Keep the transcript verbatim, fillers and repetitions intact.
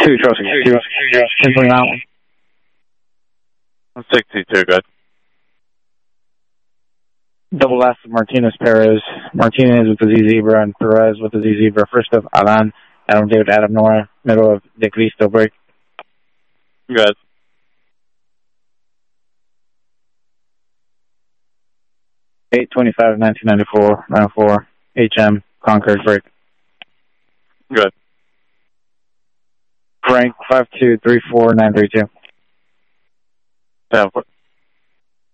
two, Chelsea. ten twenty-nine. sixty-two, good. Double last of Martinez Perez. Martinez with the Z Zebra and Perez with the Z Zebra. First of Alan, Adam David, Adam Nora. Middle of De Cristo, break. Good. eight twenty-five, nineteen ninety-four, nine four, H M, Concord, break. Good. Frank, five two three four nine three two. Yeah.